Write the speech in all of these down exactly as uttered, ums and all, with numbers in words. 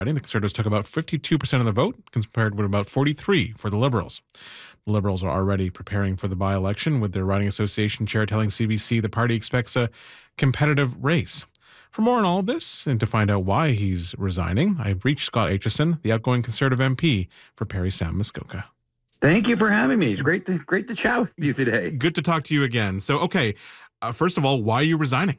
The Conservatives took about fifty-two percent of the vote, compared with about forty-three for the Liberals. The Liberals are already preparing for the by-election, with their riding association chair telling C B C the party expects a competitive race. For more on all of this, and to find out why he's resigning, I reached Scott Aitchison, the outgoing Conservative M P for Parry Sound Muskoka. Thank you for having me. It's great to great to chat with you today. Good to talk to you again. So, okay, uh, first of all, why are you resigning?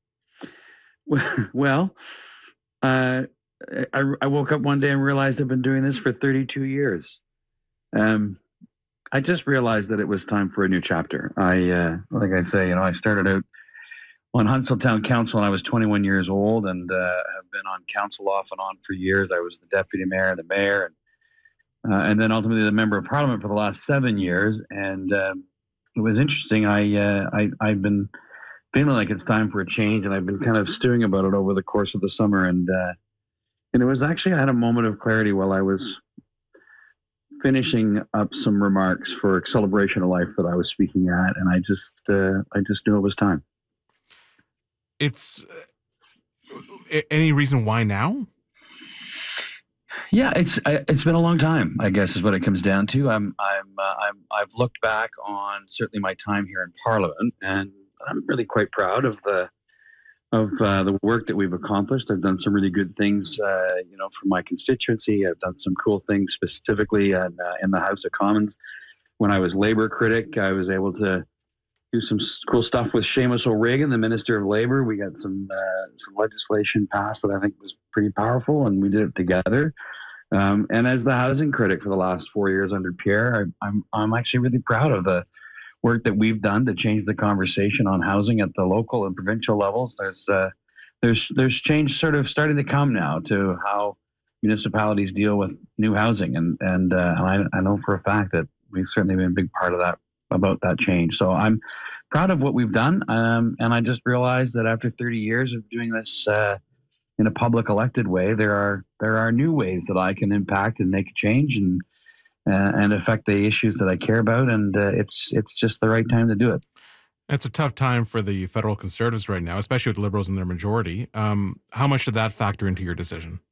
Well, uh, I, I woke up one day and realized I've been doing this for thirty-two years. Um, I just realized that it was time for a new chapter. I, uh, like I say, you know, I started out on Huntsville Town Council when I was twenty-one years old, and uh, have been on council off and on for years. I was the deputy mayor, the mayor, and, uh, and then ultimately the member of parliament for the last seven years. And um, it was interesting. I, uh, I, I've been feeling like it's time for a change, and I've been kind of stewing about it over the course of the summer. And uh, and it was actually, I had a moment of clarity while I was finishing up some remarks for Celebration of Life that I was speaking at, and I just uh, I just knew it was time. It's uh, any reason why now? Yeah, it's it's been a long time, I guess, is what it comes down to. I'm I'm uh, I'm I've looked back on certainly my time here in Parliament, and I'm really quite proud of the of uh, the work that we've accomplished. I've done some really good things, uh, you know, for my constituency. I've done some cool things specifically in, uh, in the House of Commons. When I was Labour critic, I was able to do some cool stuff with Seamus O'Regan, the Minister of Labour. We got some uh, some legislation passed that I think was pretty powerful, and we did it together. Um, and as the housing critic for the last four years under Pierre, I, I'm I'm actually really proud of the work that we've done to change the conversation on housing at the local and provincial levels. There's uh, there's there's change sort of starting to come now to how municipalities deal with new housing, and and, uh, and I, I know for a fact that we've certainly been a big part of that about that change. So I'm proud of what we've done, um, and I just realized that after thirty years of doing this uh, in a public elected way, there are there are new ways that I can impact and make a change and. Uh, and affect the issues that I care about, and uh, it's it's just the right time to do it. It's a tough time for the federal Conservatives right now, especially with the Liberals in their majority. Um, how much did that factor into your decision?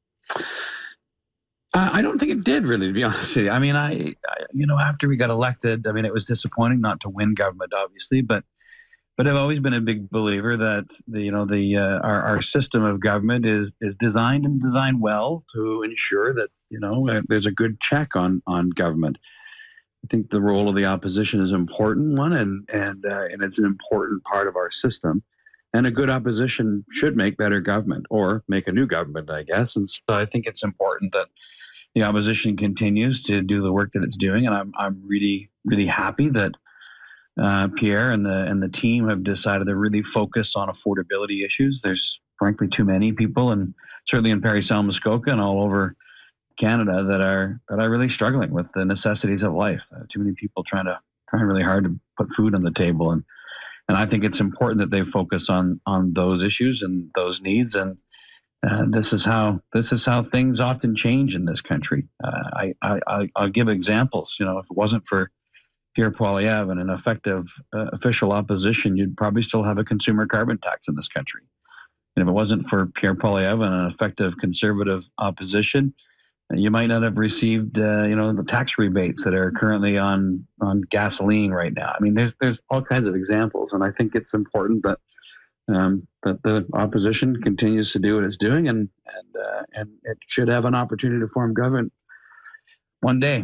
Uh, I don't think it did, really, to be honest with you. I mean, I, I, you know, after we got elected, I mean, it was disappointing not to win government, obviously, but but I've always been a big believer that the, you know, the uh, our, our system of government is is designed and designed well to ensure that, you know, uh, there's a good check on on government. I think the role of the opposition is an important one, and and uh, and it's an important part of our system. And a good opposition should make better government, or make a new government, I guess. And so I think it's important that the opposition continues to do the work that it's doing. And I'm I'm really really happy that uh, Pierre and the and the team have decided to really focus on affordability issues. There's frankly too many people, and certainly in Parry Sound Muskoka and all over Canada, that are that are really struggling with the necessities of life. Uh, too many people trying to trying really hard to put food on the table, and and I think it's important that they focus on on those issues and those needs. And uh, this is how this is how things often change in this country. Uh, I, I I'll give examples. You know, if it wasn't for Pierre Poilievre and an effective uh, official opposition, you'd probably still have a consumer carbon tax in this country. And if it wasn't for Pierre Poilievre and an effective conservative opposition, you might not have received, uh, you know, the tax rebates that are currently on on gasoline right now. I mean, there's there's all kinds of examples, and I think it's important that um, that the opposition continues to do what it's doing, and and uh, and it should have an opportunity to form government one day.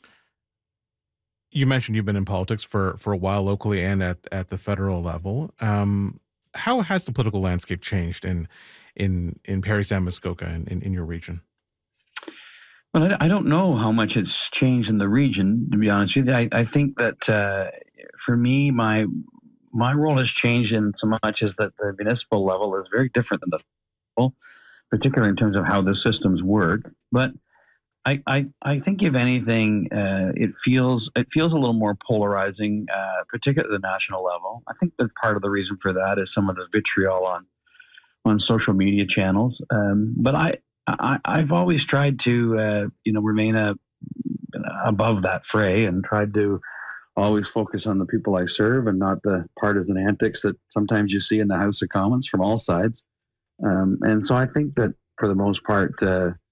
You mentioned you've been in politics for for a while, locally and at at the federal level. Um, how has the political landscape changed in in in Parry Sound Muskoka and in, in your region? Well, I don't know how much it's changed in the region, to be honest with you. I, I think that uh, for me, my my role has changed in so much as that the municipal level is very different than the federal, particularly in terms of how the systems work. But I, I, I think, if anything, uh, it feels it feels a little more polarizing, uh, particularly at the national level. I think that part of the reason for that is some of the vitriol on on social media channels. Um, but I. I, I've always tried to, uh, you know, remain a, above that fray, and tried to always focus on the people I serve and not the partisan antics that sometimes you see in the House of Commons from all sides. Um, and so I think that for the most part, uh,